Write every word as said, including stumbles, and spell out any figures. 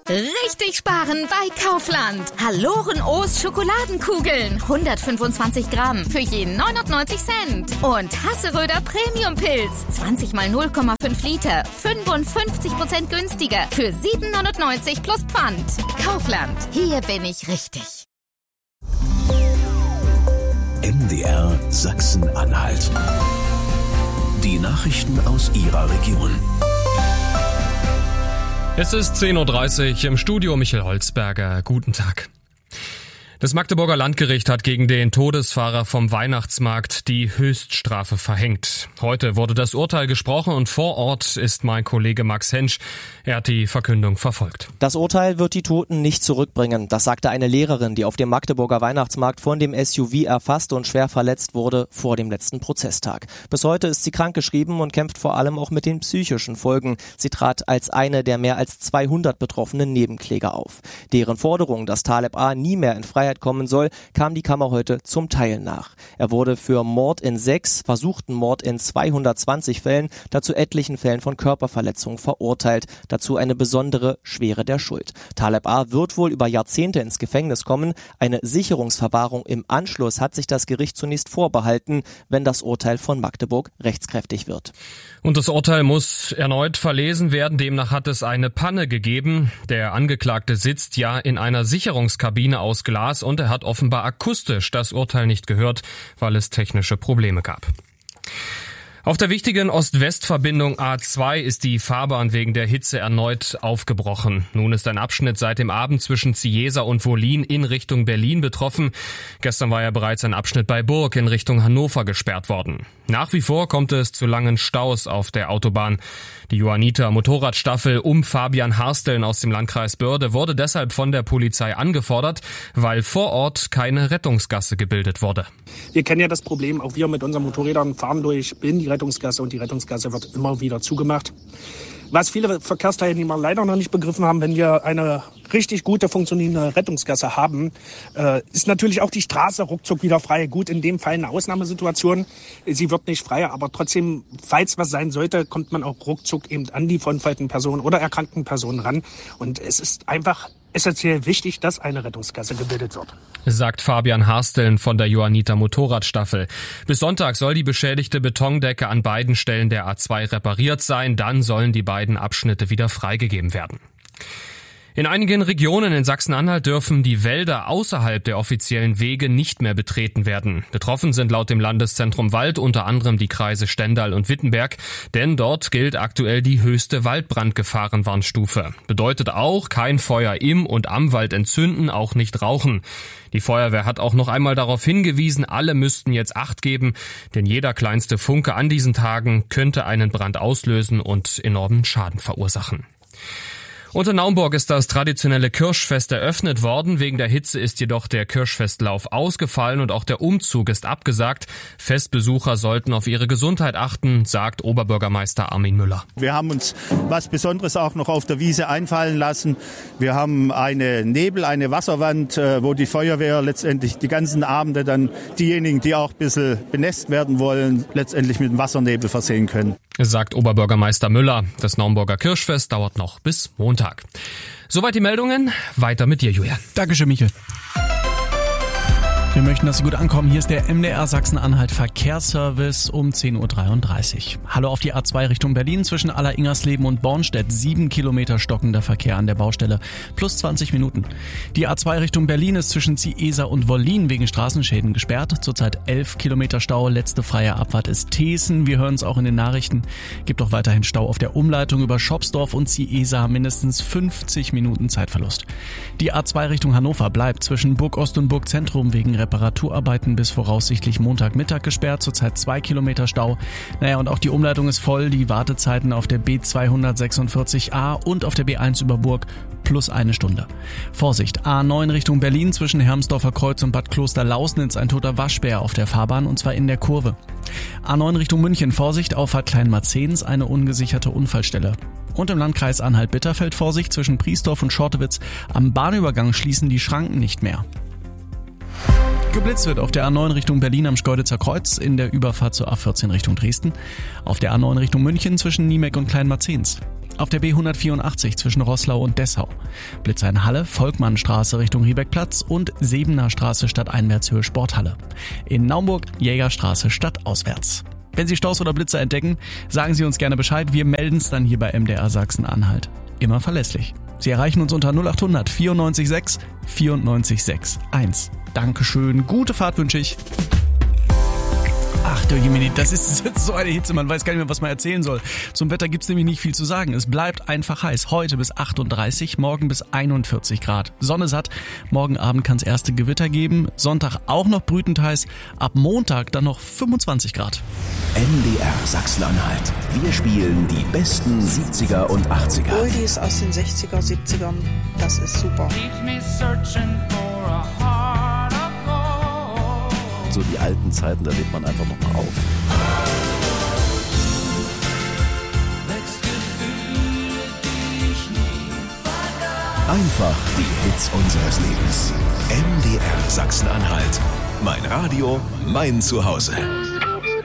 Richtig sparen bei Kaufland. Haloren O's Schokoladenkugeln. hundertfünfundzwanzig Gramm für je neunundneunzig Cent. Und Hasseröder Premium Pilz. zwanzig mal null Komma fünf Liter. fünfundfünfzig Prozent günstiger. Für sieben neunundneunzig plus Pfand. Kaufland. Hier bin ich richtig. M D R Sachsen-Anhalt. Die Nachrichten aus Ihrer Region. Es ist zehn Uhr dreißig, im Studio Michael Holzberger. Guten Tag. Das Magdeburger Landgericht hat gegen den Todesfahrer vom Weihnachtsmarkt die Höchststrafe verhängt. Heute wurde das Urteil gesprochen und vor Ort ist mein Kollege Max Hensch. Er hat die Verkündung verfolgt. Das Urteil wird die Toten nicht zurückbringen. Das sagte eine Lehrerin, die auf dem Magdeburger Weihnachtsmarkt von dem S U V erfasst und schwer verletzt wurde vor dem letzten Prozesstag. Bis heute ist sie krankgeschrieben und kämpft vor allem auch mit den psychischen Folgen. Sie trat als eine der mehr als zweihundert betroffenen Nebenkläger auf. Deren Forderung, dass Taleb A. nie mehr in Freiheit kommen soll, kam die Kammer heute zum Teil nach. Er wurde für Mord in sechs, versuchten Mord in zweihundertzwanzig Fällen, dazu etlichen Fällen von Körperverletzung verurteilt, dazu eine besondere Schwere der Schuld. Taleb A. wird wohl über Jahrzehnte ins Gefängnis kommen. Eine Sicherungsverwahrung im Anschluss hat sich das Gericht zunächst vorbehalten, wenn das Urteil von Magdeburg rechtskräftig wird. Und das Urteil muss erneut verlesen werden. Demnach hat es eine Panne gegeben. Der Angeklagte sitzt ja in einer Sicherungskabine aus Glas und er hat offenbar akustisch das Urteil nicht gehört, weil es technische Probleme gab. Auf der wichtigen Ost-West-Verbindung A zwei ist die Fahrbahn wegen der Hitze erneut aufgebrochen. Nun ist ein Abschnitt seit dem Abend zwischen Ziesa und Wollin in Richtung Berlin betroffen. Gestern war ja bereits ein Abschnitt bei Burg in Richtung Hannover gesperrt worden. Nach wie vor kommt es zu langen Staus auf der Autobahn. Die Johanniter Motorradstaffel um Fabian Harsteln aus dem Landkreis Börde wurde deshalb von der Polizei angefordert, weil vor Ort keine Rettungsgasse gebildet wurde. Wir kennen ja das Problem, auch wir mit unseren Motorrädern fahren durch in die Rettungsgasse und die Rettungsgasse wird immer wieder zugemacht. Was viele Verkehrsteilnehmer leider noch nicht begriffen haben, wenn wir eine richtig gute funktionierende Rettungsgasse haben, äh, ist natürlich auch die Straße ruckzuck wieder frei. Gut, in dem Fall eine Ausnahmesituation. Sie wird nicht frei, aber trotzdem, falls was sein sollte, kommt man auch ruckzuck eben an die verunfallten Personen oder erkrankten Personen ran. Und es ist einfach essentiell wichtig, dass eine Rettungsgasse gebildet wird. Sagt Fabian Harsteln von der Johanniter Motorradstaffel. Bis Sonntag soll die beschädigte Betondecke an beiden Stellen der A zwei repariert sein. Dann sollen die beiden Abschnitte wieder freigegeben werden. In einigen Regionen in Sachsen-Anhalt dürfen die Wälder außerhalb der offiziellen Wege nicht mehr betreten werden. Betroffen sind laut dem Landeszentrum Wald unter anderem die Kreise Stendal und Wittenberg, denn dort gilt aktuell die höchste Waldbrandgefahrenwarnstufe. Bedeutet auch kein Feuer im und am Wald entzünden, auch nicht rauchen. Die Feuerwehr hat auch noch einmal darauf hingewiesen, alle müssten jetzt Acht geben, denn jeder kleinste Funke an diesen Tagen könnte einen Brand auslösen und enormen Schaden verursachen. Und in Naumburg ist das traditionelle Kirschfest eröffnet worden. Wegen der Hitze ist jedoch der Kirschfestlauf ausgefallen und auch der Umzug ist abgesagt. Festbesucher sollten auf ihre Gesundheit achten, sagt Oberbürgermeister Armin Müller. Wir haben uns was Besonderes auch noch auf der Wiese einfallen lassen. Wir haben eine Nebel, eine Wasserwand, wo die Feuerwehr letztendlich die ganzen Abende dann diejenigen, die auch ein bisschen benässt werden wollen, letztendlich mit dem Wassernebel versehen können. Sagt Oberbürgermeister Müller. Das Naumburger Kirschfest dauert noch bis Montag. Soweit die Meldungen. Weiter mit dir, Julian. Dankeschön, Michael. Wir möchten, dass Sie gut ankommen. Hier ist der M D R Sachsen-Anhalt Verkehrsservice um zehn Uhr dreiunddreißig. Hallo auf die A zwei Richtung Berlin zwischen Aller-Ingersleben und Bornstedt. Sieben Kilometer stockender Verkehr an der Baustelle. Plus zwanzig Minuten. Die A zwei Richtung Berlin ist zwischen Ziesa und Wollin wegen Straßenschäden gesperrt. Zurzeit elf Kilometer Stau. Letzte freie Abfahrt ist Thesen. Wir hören es auch in den Nachrichten. Gibt auch weiterhin Stau auf der Umleitung über Schopsdorf und Ziesa. Mindestens fünfzig Minuten Zeitverlust. Die A zwei Richtung Hannover bleibt zwischen Burg Ost und Burg Zentrum wegen Reparaturarbeiten bis voraussichtlich Montagmittag gesperrt, zurzeit zwei Kilometer Stau. Naja, und auch die Umleitung ist voll, die Wartezeiten auf der B zweihundertsechsundvierzig A und auf der B eins über Burg plus eine Stunde. Vorsicht, A neun Richtung Berlin zwischen Hermsdorfer Kreuz und Bad Kloster-Lausnitz ein toter Waschbär auf der Fahrbahn und zwar in der Kurve. A neun Richtung München, Vorsicht, Auffahrt Kleinmarzens, eine ungesicherte Unfallstelle. Und im Landkreis Anhalt-Bitterfeld Vorsicht zwischen Priesdorf und Schortewitz, am Bahnübergang schließen die Schranken nicht mehr. Geblitzt wird auf der A neun Richtung Berlin am Schkeuditzer Kreuz, in der Überfahrt zur A vierzehn Richtung Dresden, auf der A neun Richtung München zwischen Niemek und Kleinmarzens. Auf der B hundertvierundachtzig zwischen Roßlau und Dessau. Blitzer in Halle, Volkmannstraße Richtung Riebeckplatz und Sebener Straße stadteinwärtshöhe Sporthalle. In Naumburg Jägerstraße stadtauswärts. Wenn Sie Staus oder Blitzer entdecken, sagen Sie uns gerne Bescheid. Wir melden es dann hier bei M D R Sachsen-Anhalt. Immer verlässlich. Sie erreichen uns unter null achthundert vierundneunzig sechs vierundneunzig sechs eins. Dankeschön, gute Fahrt wünsche ich. Ach du Jemini, das ist so eine Hitze, man weiß gar nicht mehr, was man erzählen soll. Zum Wetter gibt's nämlich nicht viel zu sagen. Es bleibt einfach heiß. Heute bis achtunddreißig, morgen bis einundvierzig Grad. Sonne satt, morgen Abend kann's erste Gewitter geben. Sonntag auch noch brütend heiß. Ab Montag dann noch fünfundzwanzig Grad. M D R Sachsen-Anhalt. Wir spielen die besten siebziger und achtziger. Oldies aus den sechziger, siebzigern. Das ist super. So die alten Zeiten, da lebt man einfach noch mal auf. Einfach die Hits unseres Lebens. M D R Sachsen-Anhalt. Mein Radio, mein Zuhause.